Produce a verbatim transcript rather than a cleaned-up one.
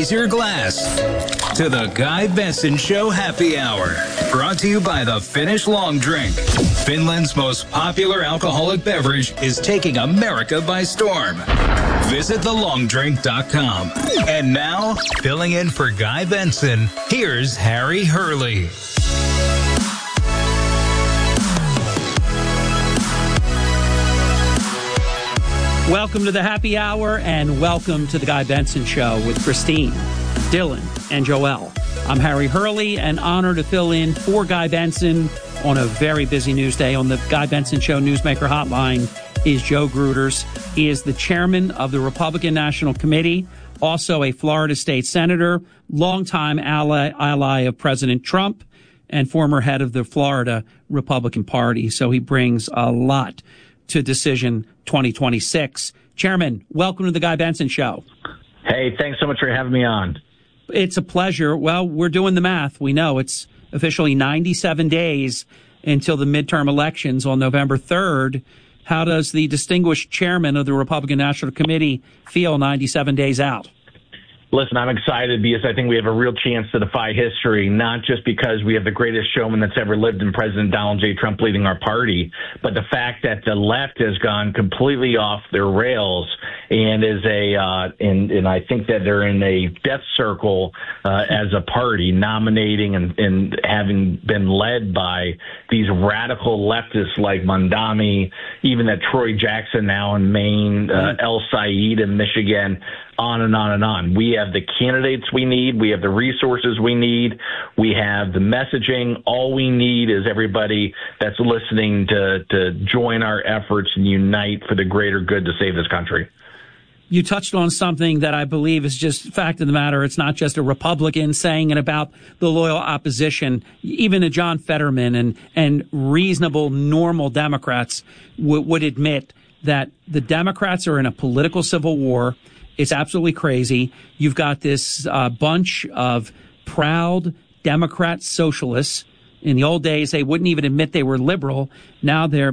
raise your glass to the Guy Benson Show Happy Hour. Brought to you by the Finnish Long Drink. Finland's most popular alcoholic beverage is taking America by storm. Visit the long drink dot com. And now, filling in for Guy Benson, here's Harry Hurley. Welcome to the Happy Hour and welcome to the Guy Benson Show with Christine, Dylan, and Joelle. I'm Harry Hurley and honored to fill in for Guy Benson on a very busy news day. On the Guy Benson Show Newsmaker Hotline is Joe Gruters. He is the chairman of the Republican National Committee, also a Florida state senator, longtime ally, ally of President Trump, and former head of the Florida Republican Party. So he brings a lot to Decision twenty twenty-six. Chairman, welcome to the Guy Benson Show. Hey, thanks so much for having me on. It's a pleasure. Well, we're doing the math. We know it's officially ninety-seven days until the midterm elections on November third. How does the distinguished chairman of the Republican National Committee feel ninety-seven days out? Listen, I'm excited because I think we have a real chance to defy history, not just because we have the greatest showman that's ever lived in President Donald J. Trump leading our party, but the fact that the left has gone completely off their rails and is a, uh, and, and I think that they're in a death circle uh, as a party, nominating and, and having been led by these radical leftists like Mondami, even that Troy Jackson now in Maine, uh, El Said in Michigan, on and on and on. We have the candidates we need. We have the resources we need. We have the messaging. All we need is everybody that's listening to, to join our efforts and unite for the greater good to save this country. You touched on something that I believe is just fact of the matter. It's not just a Republican saying it about the loyal opposition. Even a John Fetterman and, and reasonable, normal Democrats w- would admit that the Democrats are in a political civil war. It's absolutely crazy. You've got this uh, bunch of proud Democrat socialists. In the old days, they wouldn't even admit they were liberal. Now they're